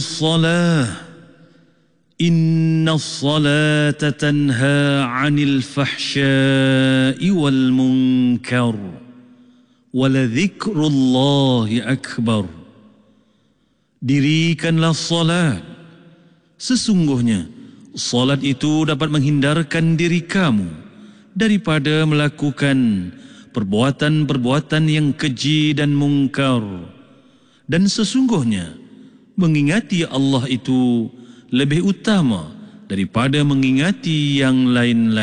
الصلاة إن الصلاة تنهى عن الفحشاء والمنكر ولذكر الله أكبر. Dirikanlah salat. Sesungguhnya salat itu dapat menghindarkan diri kamu daripada melakukan perbuatan-perbuatan yang keji dan mungkar. Dan sesungguhnya mengingati Allah itu lebih utama daripada mengingati yang lain-lain.